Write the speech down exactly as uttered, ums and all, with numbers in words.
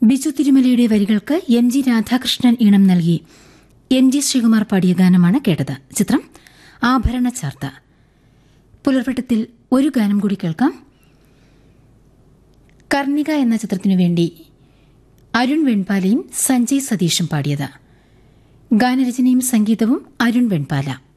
ബിജു തിരുമലയുടെ വരികൾക്ക് M G Radhakrishnan ഈണം നൽകി എം ജി ശ്രീകുമാർ പാടിയ ഗാനമാണ് കേട്ടത്. ചിത്രം ആഭരണ ചാർത്ത. പുലർവട്ടത്തിൽ ഒരു ഗാനം കൂടി കേൾക്കാം. കർണിക എന്ന ചിത്രത്തിനു വേണ്ടി അരുൺ വെൺപാലയും സഞ്ജയ് സതീഷും പാടിയത്. ഗാനരചനയും സംഗീതവും അരുൺ വെൺപാല.